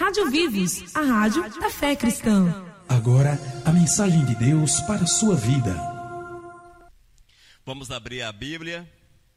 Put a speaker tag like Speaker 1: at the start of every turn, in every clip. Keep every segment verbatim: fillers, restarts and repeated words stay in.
Speaker 1: Rádio Vivos, a rádio da fé cristã.
Speaker 2: Agora, a mensagem de Deus para a sua vida.
Speaker 3: Vamos abrir a Bíblia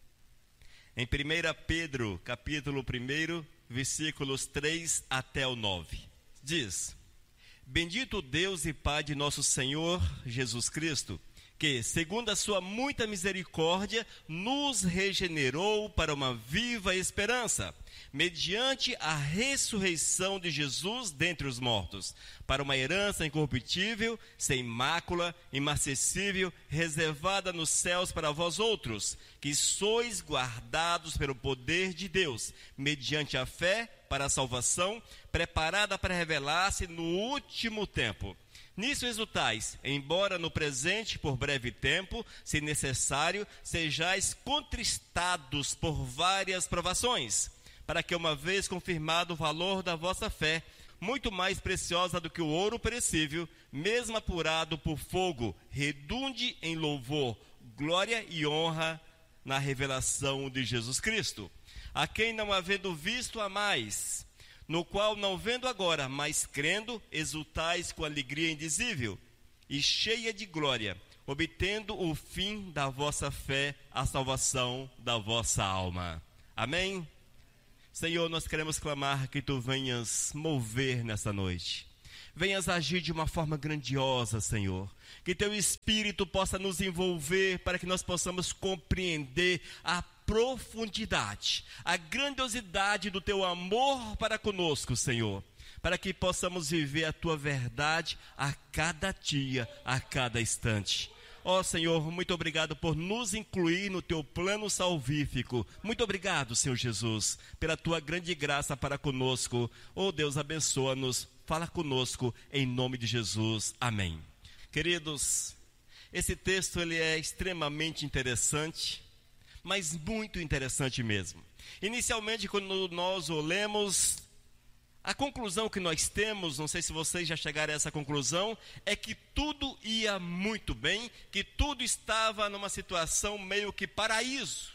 Speaker 3: em primeira Pedro, capítulo um, versículos três até o nove. Diz: Bendito Deus e Pai de nosso Senhor Jesus Cristo, que, segundo a sua muita misericórdia, nos regenerou para uma viva esperança, mediante a ressurreição de Jesus dentre os mortos, para uma herança incorruptível, sem mácula, imarcessível, reservada nos céus para vós outros, que sois guardados pelo poder de Deus, mediante a fé para a salvação, preparada para revelar-se no último tempo. Nisso exultais, embora no presente, por breve tempo, se necessário, sejais contristados por várias provações, para que, uma vez confirmado o valor da vossa fé, muito mais preciosa do que o ouro perecível, mesmo apurado por fogo, redunde em louvor, glória e honra na revelação de Jesus Cristo, a quem, não havendo visto a mais, no qual, não vendo agora, mas crendo, exultais com alegria indizível e cheia de glória, obtendo o fim da vossa fé, a salvação da vossa alma. Amém? Senhor, nós queremos clamar que Tu venhas mover nessa noite. Venhas agir de uma forma grandiosa, Senhor. Que Teu Espírito possa nos envolver para que nós possamos compreender a profundidade, a grandiosidade do Teu amor para conosco, Senhor. Para que possamos viver a Tua verdade a cada dia, a cada instante. Ó Senhor, muito obrigado por nos incluir no Teu plano salvífico. Muito obrigado, Senhor Jesus, pela Tua grande graça para conosco. Ó Deus, abençoa-nos, fala conosco, em nome de Jesus. Amém. Queridos, esse texto ele é extremamente interessante, mas muito interessante mesmo. Inicialmente, quando nós o lemos, a conclusão que nós temos, não sei se vocês já chegaram a essa conclusão, é que tudo ia muito bem, que tudo estava numa situação meio que paraíso.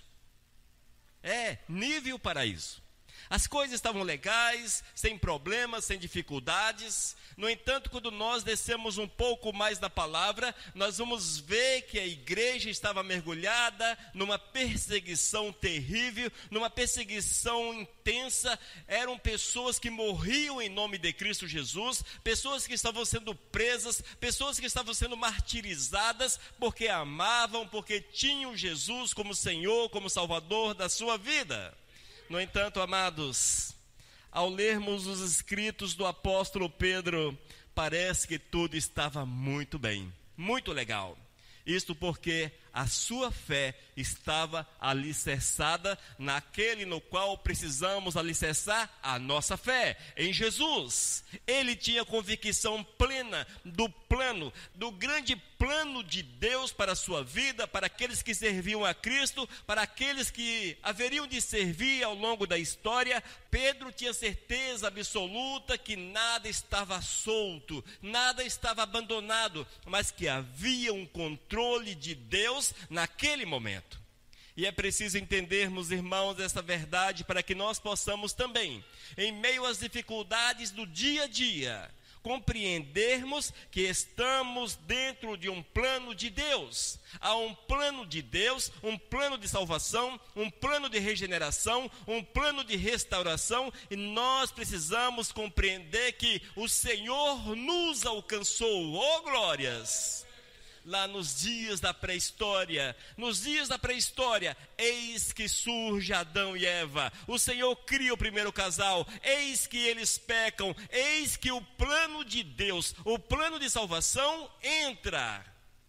Speaker 3: É, nível paraíso. As coisas estavam legais, sem problemas, sem dificuldades. No entanto, quando nós descemos um pouco mais da palavra, nós vamos ver que a igreja estava mergulhada numa perseguição terrível, numa perseguição intensa. Eram pessoas que morriam em nome de Cristo Jesus, pessoas que estavam sendo presas, pessoas que estavam sendo martirizadas porque amavam, porque tinham Jesus como Senhor, como Salvador da sua vida. No entanto, amados, ao lermos os escritos do apóstolo Pedro, parece que tudo estava muito bem, muito legal. Isto porque a sua fé estava alicerçada naquele no qual precisamos alicerçar a nossa fé, em Jesus. Ele tinha convicção plena do plano, do grande plano de Deus para a sua vida, para aqueles que serviam a Cristo, para aqueles que haveriam de servir ao longo da história. Pedro tinha certeza absoluta que nada estava solto, nada estava abandonado, mas que havia um controle de Deus naquele momento. E é preciso entendermos, irmãos, essa verdade para que nós possamos também, em meio às dificuldades do dia a dia, compreendermos que estamos dentro de um plano de Deus. Há um plano de Deus, um plano de salvação, um plano de regeneração, um plano de restauração, e nós precisamos compreender que o Senhor nos alcançou. Oh, glórias! Lá nos dias da pré-história, nos dias da pré-história, eis que surge Adão e Eva. O Senhor cria o primeiro casal, eis que eles pecam, eis que o plano de Deus, o plano de salvação entra,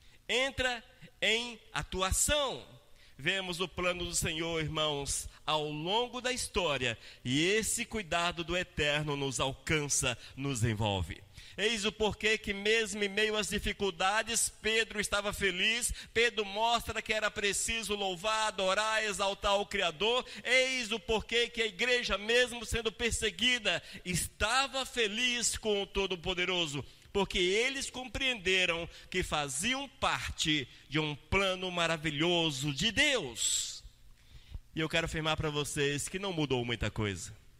Speaker 3: entra em atuação. Vemos o plano do Senhor, irmãos, ao longo da história, e esse cuidado do Eterno nos alcança, nos envolve. Eis o porquê que mesmo em meio às dificuldades, Pedro estava feliz. Pedro mostra que era preciso louvar, adorar, exaltar o Criador. Eis o porquê que a igreja, mesmo sendo perseguida, estava feliz com o Todo-Poderoso, porque eles compreenderam que faziam parte de um plano maravilhoso de Deus. E eu quero afirmar para vocês que não mudou muita coisa.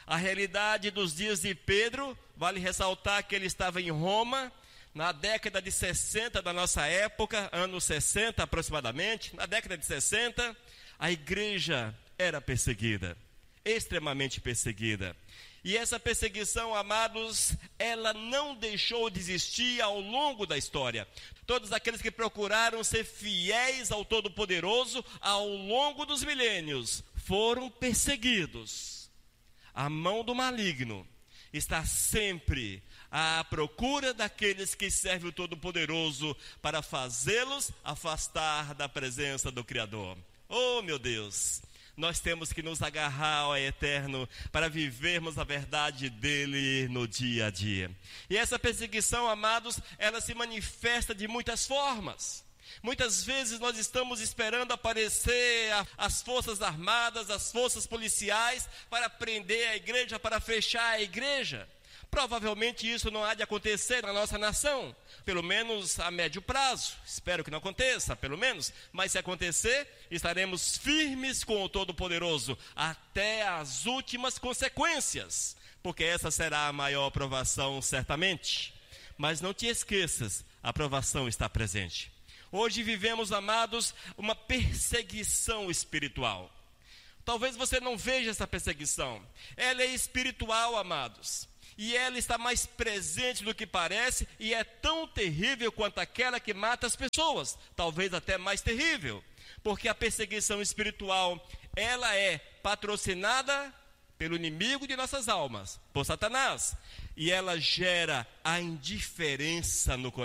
Speaker 3: A realidade dos dias de Pedro, vale ressaltar que ele estava em Roma, na década de sessenta da nossa época, anos sessenta aproximadamente, na década de sessenta, a igreja era perseguida, extremamente perseguida. E essa perseguição, amados, ela não deixou de existir ao longo da história. Todos aqueles que procuraram ser fiéis ao Todo-Poderoso ao longo dos milênios foram perseguidos. A mão do maligno está sempre à procura daqueles que servem o Todo-Poderoso para fazê-los afastar da presença do Criador. Oh, meu Deus! Nós temos que nos agarrar ao Eterno para vivermos a verdade dele no dia a dia. E essa perseguição, amados, ela se manifesta de muitas formas. Muitas vezes nós estamos esperando aparecer as forças armadas, as forças policiais para prender a igreja, para fechar a igreja. Provavelmente isso não há de acontecer na nossa nação, pelo menos a médio prazo. Espero que não aconteça, pelo menos. Mas se acontecer, estaremos firmes com o Todo-Poderoso até as últimas consequências, porque essa será a maior provação certamente. Mas não te esqueças, a provação está presente. Hoje vivemos, amados, uma perseguição espiritual. Talvez você não veja essa perseguição. Ela é espiritual, amados. E ela está mais presente do que parece e é tão terrível quanto aquela que mata as pessoas, talvez até mais terrível, porque a perseguição espiritual, ela é patrocinada pelo inimigo de nossas almas, por Satanás, e ela gera a indiferença no coração.